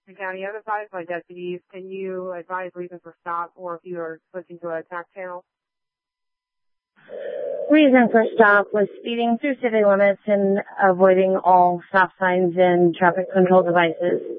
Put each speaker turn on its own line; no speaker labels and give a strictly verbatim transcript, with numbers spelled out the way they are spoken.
The county advised by deputies. Can you advise reason for stop or if you are switching to a tax channel?
Reason for stop was speeding through city limits and avoiding all stop signs and traffic control devices.